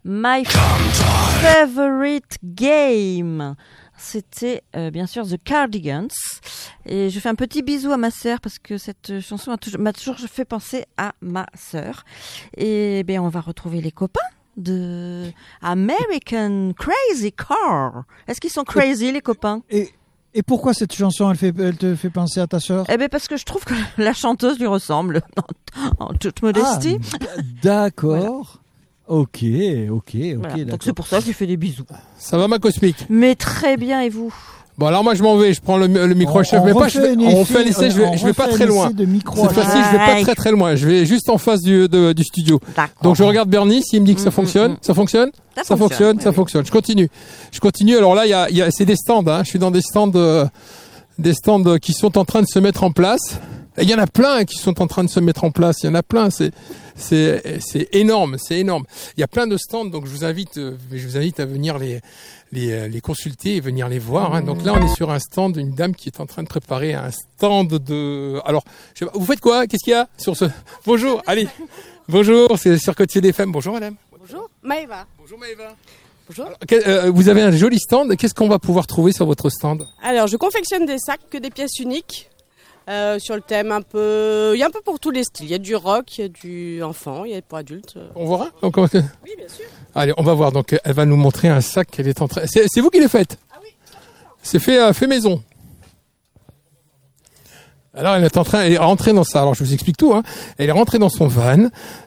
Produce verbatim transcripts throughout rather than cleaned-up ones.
My Favorite Game. C'était euh, bien sûr The Cardigans. Et je fais un petit bisou à ma sœur parce que cette chanson m'a toujours, m'a toujours fait penser à ma sœur. Et bien, on va retrouver les copains de American Crazy Car. Est-ce qu'ils sont crazy, les copains? Et, et pourquoi cette chanson, elle, fait, elle te fait penser à ta sœur? Eh bien, parce que je trouve que la chanteuse lui ressemble, en, en toute modestie. Ah, d'accord. Voilà. Ok, ok, ok. Voilà. Donc c'est pour ça que je lui fais des bisous. Ça va, ma cosmique? Mais très bien, et vous? Bon, alors moi je m'en vais, je prends le, le micro on, chef, mais pas, je vais, on fait un essai, je vais, je vais pas très loin. Cette fois-ci, je vais pas très très loin, je vais juste en face du, de, du studio. D'accord. Donc je regarde Bernie, s'il me dit que ça mmh, fonctionne, mmh. ça fonctionne, ça, ça fonctionne, fonctionne oui, ça oui. fonctionne. Je continue, je continue. Alors là, il y a, il y a, c'est des stands, hein. Je suis dans des stands, euh, des stands qui sont en train de se mettre en place. Il y en a plein qui sont en train de se mettre en place. Il y en a plein. C'est, c'est, c'est énorme, c'est énorme. Il y a plein de stands, donc je vous invite, je vous invite à venir les, les, les consulter et venir les voir. Hein. Donc là, on est sur un stand d'une dame qui est en train de préparer un stand de. Alors, je sais pas, vous faites quoi? Qu'est-ce qu'il y a sur ce? Bonjour. Allez. Bonjour. C'est sur Côtier des Femmes. Bonjour, madame. Bonjour, Maëva. Bonjour, Maëva. Bonjour. Alors, que, euh, vous avez un joli stand. Qu'est-ce qu'on va pouvoir trouver sur votre stand? Alors, je confectionne des sacs, que des pièces uniques. Euh, sur le thème un peu, il y a un peu pour tous les styles. Il y a du rock, il y a du enfant, il y a pour adultes. On verra. Donc, on... Oui, bien sûr. Allez, on va voir. Donc, elle va nous montrer un sac qu'elle est en train. C'est, c'est vous qui l'avez fait? Ah oui. C'est fait, euh, fait maison. Alors, elle est en train, elle est rentrée dans ça. Alors, je vous explique tout. Hein. Elle est rentrée dans son van.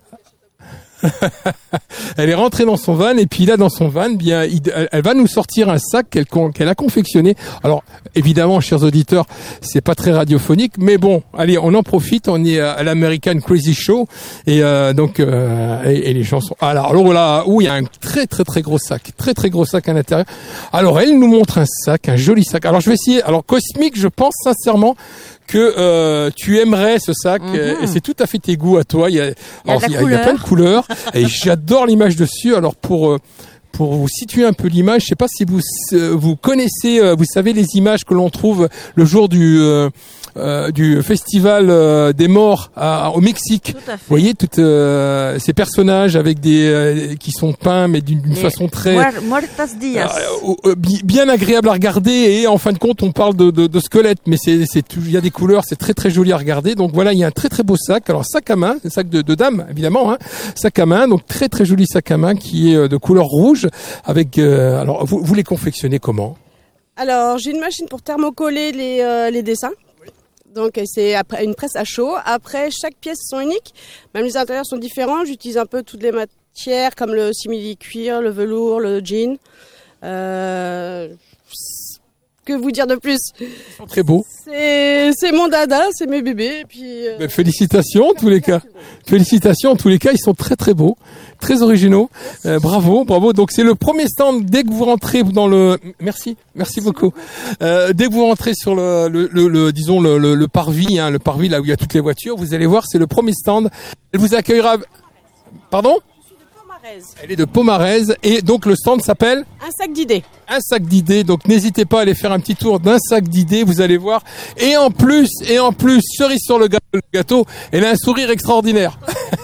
Elle est rentrée dans son van et puis là dans son van, bien, il, elle va nous sortir un sac qu'elle, qu'elle a confectionné. Alors évidemment, chers auditeurs, c'est pas très radiophonique, mais bon, allez, on en profite. On est à l'American Crazy Show et euh, donc euh, et, et les chansons. Alors, alors là, où il y a un très très très gros sac, très très gros sac à l'intérieur. Alors elle nous montre un sac, un joli sac. Alors je vais essayer. Alors Cosmique, je pense sincèrement que euh, tu aimerais ce sac mm-hmm. et c'est tout à fait tes goûts à toi. Il y a, il y a, alors, il y a, il y a plein de couleurs et j'adore l'image dessus. Alors pour euh, pour vous situer un peu l'image, je sais pas si vous euh, vous connaissez, euh, vous savez les images que l'on trouve le jour du euh, euh, du festival euh, des morts à, au Mexique. Tout à fait. Vous voyez toutes euh, ces personnages avec des euh, qui sont peints mais d'une, d'une façon très Muertas Dias. Euh, euh, bien agréable à regarder et en fin de compte on parle de, de, de squelettes mais c'est c'est il y a des couleurs, c'est très très joli à regarder. Donc voilà, il y a un très très beau sac. Alors sac à main, c'est un sac de, de dame évidemment, hein. Sac à main, donc très très joli sac à main qui est de couleur rouge avec euh, alors vous vous les confectionnez comment? Alors j'ai une machine pour thermocoller les euh, les dessins. Donc c'est après une presse à chaud. Après chaque pièce sont uniques, même les intérieurs sont différents. J'utilise un peu toutes les matières comme le simili-cuir, le velours, le jean. Euh... Que vous dire de plus? Ils sont très beaux. C'est, c'est mon dada, c'est mes bébés. Et puis, euh... ben, félicitations en tous les cas. Félicitations en tous les cas, ils sont très très beaux, très originaux. Euh, bravo, bravo. Donc c'est le premier stand dès que vous rentrez dans le. Merci, merci beaucoup. Euh, dès que vous rentrez sur le, le, le, le disons le, le, le parvis, hein, le parvis là où il y a toutes les voitures, vous allez voir, c'est le premier stand. Elle vous accueillera. Pardon? Elle est de Pomarez et donc le stand s'appelle Un sac d'idées. Un sac d'idées. Donc n'hésitez pas à aller faire un petit tour d'un sac d'idées, vous allez voir. Et en plus, et en plus, cerise sur le gâteau, elle a un sourire extraordinaire.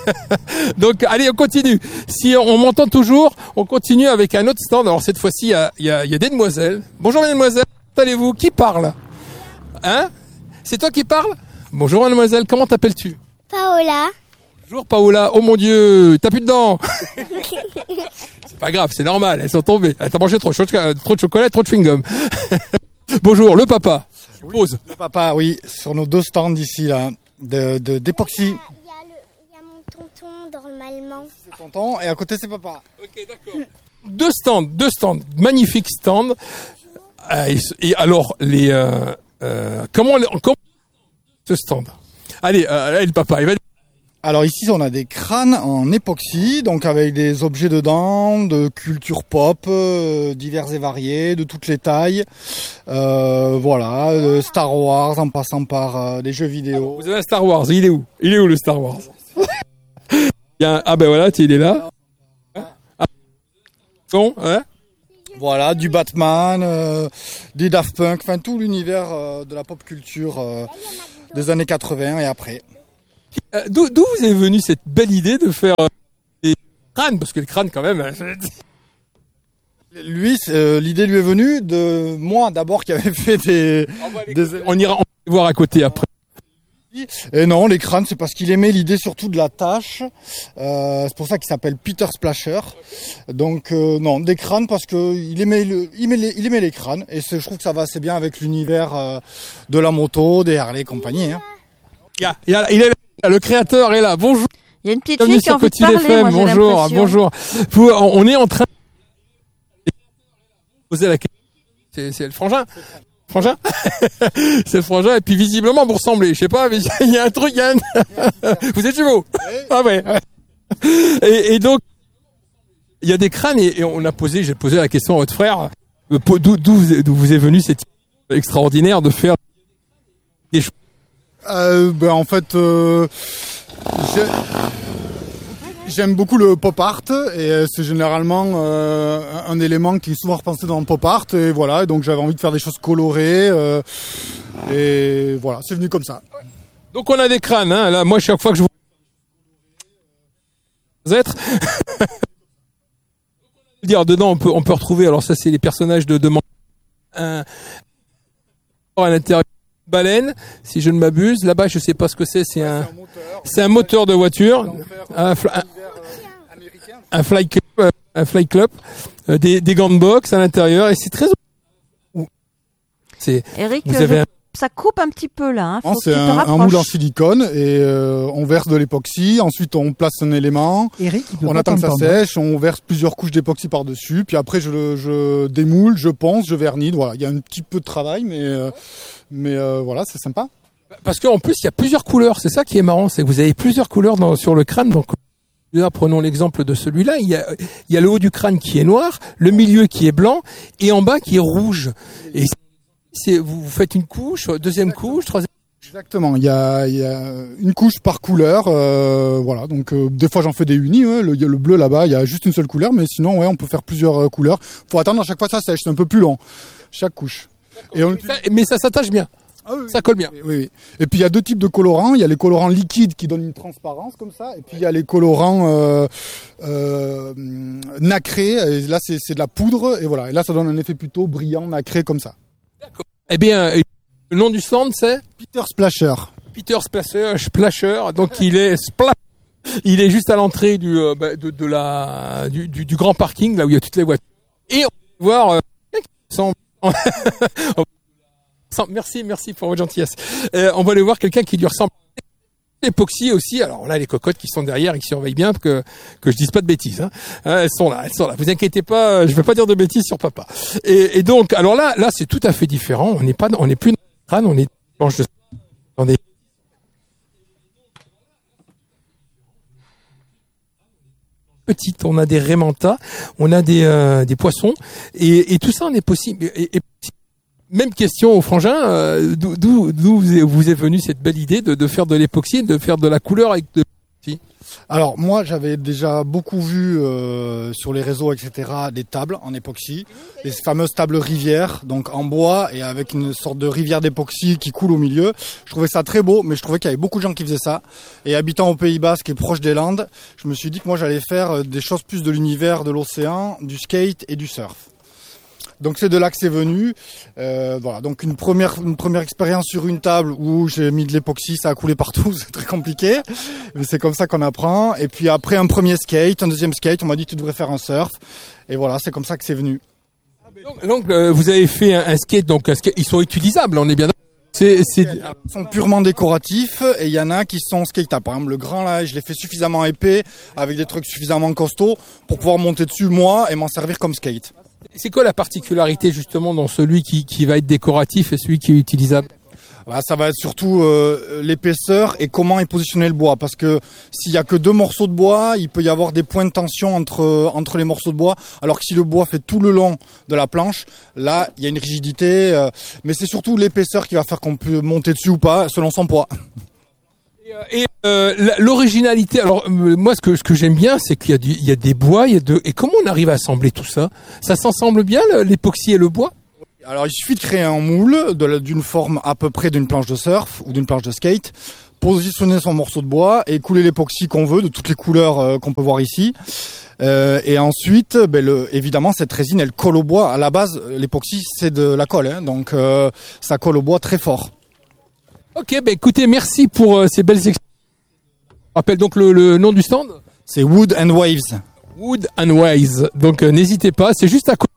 Donc allez, on continue. Si on m'entend toujours, on continue avec un autre stand. Alors cette fois-ci, il y a, il y a, il y a des demoiselles. Bonjour mesdemoiselles, comment allez-vous? Qui parle? Hein? C'est toi qui parles? Bonjour mademoiselle, comment t'appelles-tu? Paola. Bonjour Paola, oh mon Dieu, t'as plus de dents. C'est pas grave, c'est normal, elles sont tombées. T'as mangé trop, trop de chocolat, trop de chewing-gum. Bonjour, le papa. Oui, pose. Le papa, oui, sur nos deux stands ici, là, de, de, d'époxy. Il y, a, il y a mon tonton normalement. C'est tonton, et à côté c'est papa. Ok, d'accord. Deux stands, deux stands, magnifiques stands. Euh, et, et alors, les, euh, euh, comment, comment, ce stand? Allez, euh, allez, le papa, il va. Alors ici on a des crânes en époxy, donc avec des objets dedans, de culture pop, euh, divers et variés, de toutes les tailles. Euh, voilà, de Star Wars en passant par euh, des jeux vidéo. Vous avez un Star Wars, il est où? Il est où le Star Wars? Il y a un... Ah ben voilà, il est là. Ah. Bon, hein? Voilà, du Batman, euh, des Daft Punk, enfin tout l'univers euh, de la pop culture euh, des années quatre-vingts et après. Euh, d'où, d'où vous est venue cette belle idée de faire euh, des crânes, parce que le crâne quand même. Lui, euh, l'idée lui est venue de moi d'abord qui avait fait des. des... On ira on va voir à côté après. Et non, les crânes, c'est parce qu'il aimait l'idée surtout de la tâche. Euh, c'est pour ça qu'il s'appelle Peter Splasher. Donc euh, non, des crânes parce que il aimait, le, il aimait, les, il aimait les crânes. Et je trouve que ça va assez bien avec l'univers euh, de la moto, des Harley et compagnie. Hein. Il, y a, il, y a, il est là, le créateur est là. Bonjour. Il y a une petite Bienvenue fille qui a sur envie de Petit parler, F M. moi, j'ai Bonjour, l'impression. bonjour. Vous, on est en train de poser la question. C'est, c'est le frangin. Frangin. C'est le frangin. Et puis visiblement vous ressemblez. Je sais pas, mais il y a un truc. Il y a un... Vous êtes jumeaux. Ah ouais. Et, et donc il y a des crânes et, et on a posé. J'ai posé la question à votre frère. D'où, d'où, vous, d'où vous est venu cette idée extraordinaire de faire des choses. Euh, ben en fait, euh, j'ai... j'aime beaucoup le pop art et c'est généralement euh, un élément qui est souvent repensé dans le pop art et voilà. Et donc j'avais envie de faire des choses colorées euh, et voilà, c'est venu comme ça. Donc on a des crânes. Hein. Là, moi chaque fois que je vous êtes dire dedans, on peut on peut retrouver. Alors ça c'est les personnages de de un à l'intérieur. Baleine, si je ne m'abuse. Là-bas, je sais pas ce que c'est. C'est un, c'est un moteur de voiture, un, un, un fly club, un fly club, euh, des, des gants de boxe à l'intérieur, et c'est très. C'est. Eric, vous avez je... un... ça coupe un petit peu là. Hein. Faut non, que c'est tu un, te rapproches. un moule en silicone et euh, on verse de l'époxy. Ensuite, on place un élément. Eric, on attend que ça sèche. On verse plusieurs couches d'époxy par dessus. Puis après, je, je démoule, je ponce, je vernis. Voilà, il y a un petit peu de travail, mais. Euh, Mais euh, voilà, c'est sympa. Parce qu'en plus, il y a plusieurs couleurs. C'est ça qui est marrant, c'est que vous avez plusieurs couleurs dans, sur le crâne. Donc, là, prenons l'exemple de celui-là. Il y a, il y a le haut du crâne qui est noir, le milieu qui est blanc, et en bas qui est rouge. Et c'est, vous faites une couche, deuxième Exactement. couche, troisième. Exactement. Il y a, il y a une couche par couleur. Euh, voilà. Donc, euh, des fois, j'en fais des unis. Ouais. Le, le bleu là-bas, il y a juste une seule couleur, mais sinon, ouais, on peut faire plusieurs euh, couleurs. Faut attendre à chaque fois que ça sèche. C'est un peu plus long, chaque couche. Et on... ça, mais ça s'attache bien. Ah oui, ça colle bien. Oui, oui. Et puis il y a deux types de colorants. Il y a les colorants liquides qui donnent une transparence comme ça, et puis il y a les colorants euh, euh, nacrés. Et là, c'est, c'est de la poudre, et voilà. Et là, ça donne un effet plutôt brillant, nacré comme ça. D'accord. Eh bien, le nom du stand, c'est Peter Splasher. Peter Splasher, Splasher. Donc il est spla... il est juste à l'entrée du euh, de, de la du, du, du grand parking, là où il y a toutes les voitures. Et on va voir. Euh, sans... Merci, merci pour votre gentillesse. Euh, on va aller voir quelqu'un qui lui ressemble. L'époxy aussi. Alors là, les cocottes qui sont derrière et qui surveillent bien que que je dise pas de bêtises. Hein. Euh, elles sont là, elles sont là. Vous inquiétez pas, je vais pas dire de bêtises sur papa. Et, et donc, alors là, là, c'est tout à fait différent. On n'est pas, on n'est plus dans le crâne, on est planche de, dans des petites. On a des rémentas, on a des euh, des poissons, et, et tout ça, on est possible. Et, et même question au frangin, euh, d'où, d'où, d'où vous est venue cette belle idée de, de faire de l'époxy, de faire de la couleur avec de l'époxy? Alors moi, j'avais déjà beaucoup vu euh, sur les réseaux, et cetera, des tables en époxy, les fameuses tables rivières, donc en bois et avec une sorte de rivière d'époxy qui coule au milieu. Je trouvais ça très beau, mais je trouvais qu'il y avait beaucoup de gens qui faisaient ça. Et habitant au Pays Basque et proche des Landes, je me suis dit que moi j'allais faire des choses plus de l'univers de l'océan, du skate et du surf. Donc c'est de là que c'est venu. Euh, voilà, donc une première une première expérience sur une table où j'ai mis de l'époxy, ça a coulé partout, c'est très compliqué, mais c'est comme ça qu'on apprend. Et puis après un premier skate, un deuxième skate, on m'a dit tu devrais faire un surf. Et voilà, c'est comme ça que c'est venu. Donc, donc euh, vous avez fait un, un skate, donc un skate, ils sont utilisables, on est bien d'accord. C'est, c'est... Ils sont purement décoratifs et il y en a qui sont skatables. Par exemple, le grand là, je l'ai fait suffisamment épais avec des trucs suffisamment costauds pour pouvoir monter dessus moi et m'en servir comme skate. C'est quoi la particularité justement dans celui qui, qui va être décoratif et celui qui est utilisable? Bah, ça va être surtout euh, l'épaisseur et comment est positionné le bois. Parce que s'il y a que deux morceaux de bois, il peut y avoir des points de tension entre entre les morceaux de bois. Alors que si le bois fait tout le long de la planche, là, il y a une rigidité. Euh, mais c'est surtout l'épaisseur qui va faire qu'on peut monter dessus ou pas, selon son poids. Et euh, l'originalité, alors euh, moi ce que ce que j'aime bien, c'est qu'il y a du, il y a des bois, il y a de, et comment on arrive à assembler tout ça? Ça s'ensemble bien, l'époxy et le bois? Alors il suffit de créer un moule de, d'une forme à peu près d'une planche de surf ou d'une planche de skate, positionner son morceau de bois et couler l'époxy qu'on veut de toutes les couleurs euh, qu'on peut voir ici. Euh, et ensuite, ben, le, évidemment, cette résine, elle colle au bois. À la base, l'époxy, c'est de la colle, hein, donc euh, ça colle au bois très fort. Ok, ben écoutez, merci pour euh, ces belles explications. Je rappelle donc le, le nom du stand. C'est Wood and Waves. Wood and Waves. Donc euh, n'hésitez pas, c'est juste à côté.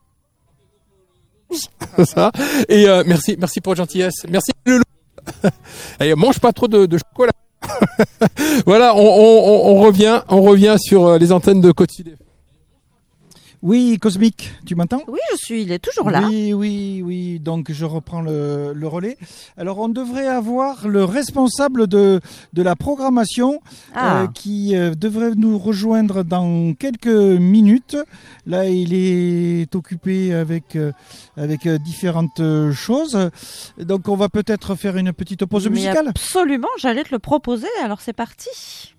Ça. Et euh, merci, merci pour votre gentillesse. Merci. Le Allez, mange pas trop de, de chocolat. Voilà, on, on, on revient, on revient sur les antennes de Côte Sud. Oui, Cosmique, tu m'entends ? Oui, je suis, il est toujours là. Oui, oui, oui. Donc je reprends le, le relais. Alors on devrait avoir le responsable de, de la programmation Ah. euh, qui euh, devrait nous rejoindre dans quelques minutes. Là, il est occupé avec, euh, avec euh, différentes euh, choses. Donc on va peut-être faire une petite pause Mais musicale. absolument, j'allais te le proposer, alors c'est parti.